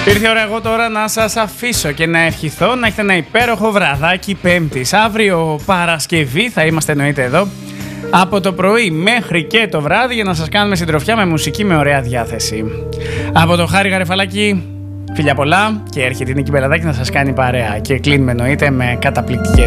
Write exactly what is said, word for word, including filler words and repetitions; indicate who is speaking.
Speaker 1: Ήρθε η ώρα εγώ τώρα να σας αφήσω και να ευχηθώ να έχετε ένα υπέροχο βραδάκι Πέμπτης. Αύριο Παρασκευή θα είμαστε εννοείται εδώ από το πρωί μέχρι και το βράδυ για να σας κάνουμε συντροφιά με μουσική με ωραία διάθεση. Από το Χάρη Γαρεφαλάκη, φιλιά πολλά, και έρχεται η Νίκη Μπελαδάκη να σας κάνει παρέα και κλείνουμε εννοείται με καταπληκτικές